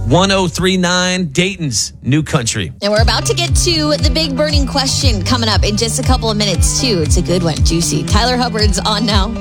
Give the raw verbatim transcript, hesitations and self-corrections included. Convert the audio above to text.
one oh three point nine, Dayton's New Country. And we're about to get to the big burning question coming up in just a couple of minutes, too. It's a good one, juicy. Tyler Hubbard's on now.